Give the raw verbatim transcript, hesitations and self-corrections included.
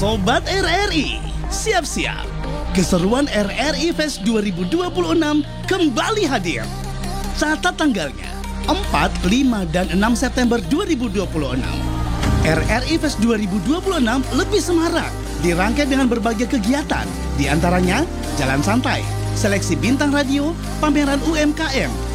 Sobat R R I, siap-siap. Keseruan R R I Fest dua ribu dua puluh enam kembali hadir. Catat tanggalnya, empat, lima, dan enam September dua ribu dua puluh enam. R R I Fest dua ribu dua puluh enam lebih semarak, dirangkai dengan berbagai kegiatan. Di antaranya, jalan santai, seleksi bintang radio, pameran U M K M,